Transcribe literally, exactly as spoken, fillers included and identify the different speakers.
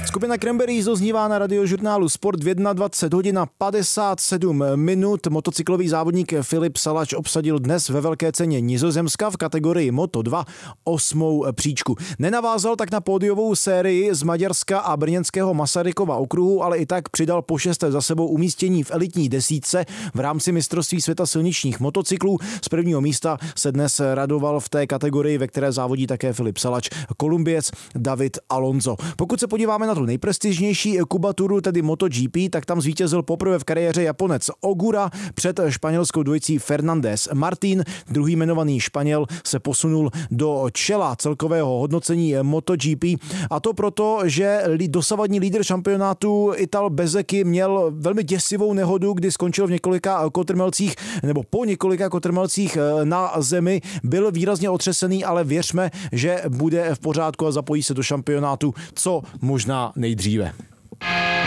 Speaker 1: Skupina Cranberries doznívá na radiožurnálu Sport v dvacet jedna hodin a padesát sedm minut. Motocyklový závodník Filip Salač obsadil dnes ve velké ceně Nizozemska v kategorii Moto dva osmou příčku. Nenavázal tak na pódiovou sérii z Maďarska a brněnského Masarykova okruhu, ale i tak přidal po šesté za sebou umístění v elitní desítce v rámci mistrovství světa silničních motocyklů. Z prvního místa se dnes radoval v té kategorii, ve které závodí také Filip Salač, Kolumbiec David Alonso. Pokud se podíváme na tu nejprestižnější kubaturu, tedy MotoGP, tak tam zvítězil poprvé v kariéře Japonec Ogura před španělskou dvojicí Fernández Martín. Druhý jmenovaný Španěl se posunul do čela celkového hodnocení MotoGP, a to proto, že dosavadní lídr šampionátu Ital Bezzecchi měl velmi děsivou nehodu, kdy skončil v několika kotrmelcích nebo po několika kotrmelcích na zemi. Byl výrazně otřesený, ale věřme, že bude v pořádku a zapojí se do šampionátu co možná nejdříve.